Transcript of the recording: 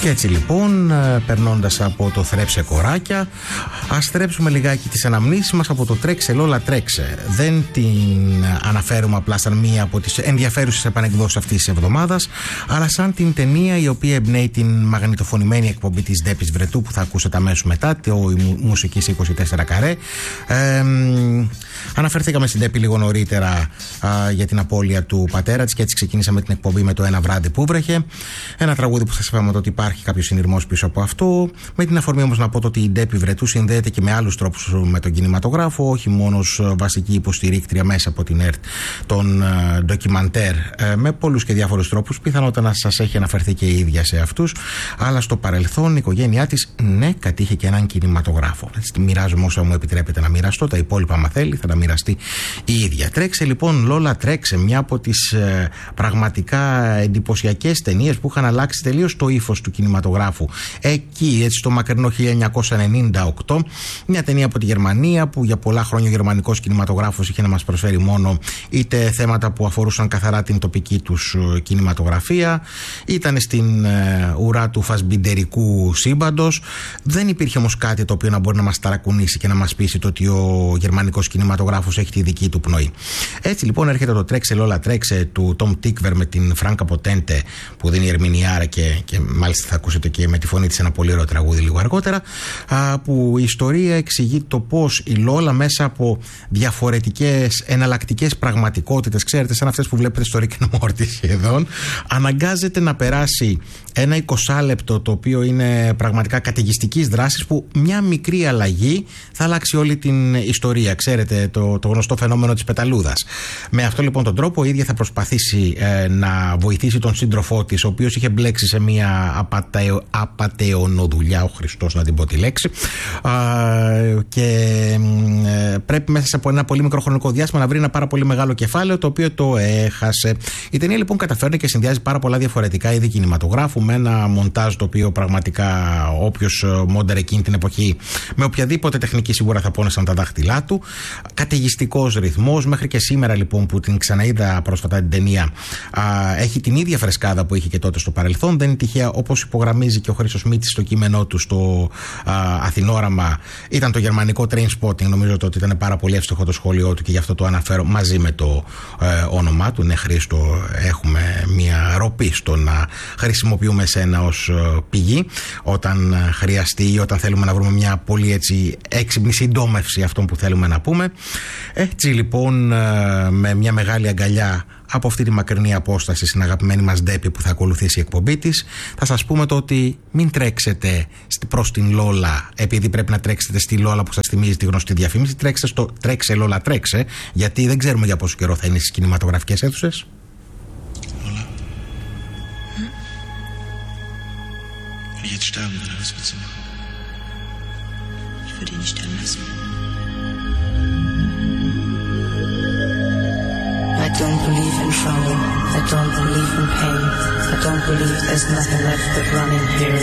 Και έτσι λοιπόν, περνώντας από το θρέψε κοράκια, ας θρέψουμε λιγάκι τις αναμνήσεις μας από το τρέξε Λόλα τρέξε. Δεν την αναφέρουμε απλά σαν μία από τις ενδιαφέρουσες επανεκδόσεις αυτής της εβδομάδας, αλλά σαν την ταινία η οποία εμπνέει την μαγνητοφωνημένη εκπομπή της Ντέπης Βρετού που θα ακούσετε αμέσως μετά, η μουσική σε 24 καρέ. Αναφερθήκαμε στην Ντέπη λίγο νωρίτερα για την απώλεια του πατέρα της και έτσι ξεκινήσαμε την εκπομπή με το Ένα βράδυ που βρέχε. Ένα τραγούδι που σας είπαμε ότι υπάρχει κάποιος συνειρμός πίσω από αυτό. Με την αφορμή όμως να πω ότι η Ντέπη Βρετού συνδέεται και με άλλους τρόπους με τον κινηματογράφο, όχι μόνο ως βασική υποστηρίκτρια μέσα από την ΕΡΤ των ντοκιμαντέρ, με πολλούς και διάφορους τρόπους. Πιθανότατα να σας έχει αναφερθεί και η ίδια σε αυτούς, αλλά στο παρελθόν η οικογένειά της, ναι, κατήχε και έναν κινηματογράφο. Έτσι, μοιράζομαι όσα μου επιτρέπετε να μοιραστώ. Τα υπόλοιπα, άμα θέλει, θα τα μοιραστεί η ίδια. Τρέξε λοιπόν Λόλα τρέξε, μια από τις πραγματικά εντυπωσιακές ταινίες που είχαν αλλάξει τελείως το ύφος του κινηματογράφου. Εκεί, έτσι, στο μακρινό 1998, μια ταινία από τη Γερμανία που για πολλά χρόνια ο γερμανικός κινηματογράφος είχε να μας προσφέρει μόνο είτε θέματα που αφορούσαν καθαρά την τοπική τους κινηματογραφία, ήταν στην ουρά του φασμπιντερικού σύμπαντος. Δεν υπήρχε όμως κάτι το οποίο να μπορεί να μας ταρακουνήσει και να μας πείσει το ότι ο γερμανικός κινηματογράφος έχει τη δική του πνοή. Έτσι λοιπόν έρχεται το Τρέξε Λόλα Τρέξε του Τόμ Τίκβερ με την Φράνκα Ποτέντε που δίνει ερμηνεία και μάλιστα θα ακούσετε και με τη φωνή της ένα πολύ ωραίο τραγούδι λίγο αργότερα, που η ιστορία εξηγεί το πως η Λόλα μέσα από διαφορετικές εναλλακτικές πραγματικότητες, ξέρετε, σαν αυτές που βλέπετε στο Rick and Morty σχεδόν, αναγκάζεται να περάσει ένα 20 λεπτό το οποίο είναι πραγματικά καταιγιστικής δράσης, που μια μικρή αλλαγή θα αλλάξει όλη την ιστορία. Ξέρετε, το γνωστό φαινόμενο της πεταλούδας. Με αυτό λοιπόν τον τρόπο η ίδια θα προσπαθήσει να βοηθήσει τον σύντροφό της, ο οποίος είχε μπλέξει σε μια απατεωνοδουλειά, ο Χριστός να την πω τη λέξη, και πρέπει μέσα από ένα πολύ μικρό χρονικό διάστημα να βρει ένα πάρα πολύ μεγάλο κεφάλαιο, το οποίο το έχασε. Η ταινία λοιπόν καταφέρνει και συνδυάζει πάρα πολλά διαφορετικά είδη κινηματογράφου με ένα μοντάζ το οποίο πραγματικά όποιος μόνταρε εκείνη την εποχή με οποιαδήποτε τεχνική σίγουρα θα πόνεσαν τα δάχτυλά του. Καταιγιστικός ρυθμός. Μέχρι και σήμερα λοιπόν που την ξαναείδα πρόσφατα την ταινία, έχει την ίδια φρεσκάδα που είχε και τότε στο παρελθόν. Δεν είναι τυχαία, όπως υπογραμμίζει και ο Χρήστος Μήτσης στο κείμενό του στο Αθηνόραμα, ήταν το γερμανικό Trainspotting. Νομίζω ότι ήταν πάρα πολύ εύστοχο το σχόλιο του και γι' αυτό το αναφέρω μαζί με το όνομά του. Ναι, Χρήστο, έχουμε μια ροπή στο να χρησιμοποιούμε εσένα ως πηγή όταν χρειαστεί ή όταν θέλουμε να βρούμε μια πολύ έτσι έξυπνη συντόμευση αυτών που θέλουμε να πούμε. Έτσι λοιπόν, με μια μεγάλη αγκαλιά από αυτή τη μακρινή απόσταση στην αγαπημένη μας Ντέπη που θα ακολουθήσει η εκπομπή της, θα σας πούμε το ότι μην τρέξετε προς την Λόλα επειδή πρέπει να τρέξετε στη Λόλα που σας θυμίζει τη γνωστή διαφήμιση. Τρέξτε στο Τρέξε Λόλα Τρέξε, γιατί δεν ξέρουμε για πόσο καιρό θα είναι στις κινηματογραφικές αίθουσες. Lola? Wenn ich jetzt sterben würde, was würdest du machen? Ich würde ihn nicht sterben lassen. I don't believe in trouble. I don't believe in pain. I don't believe there's nothing left but running here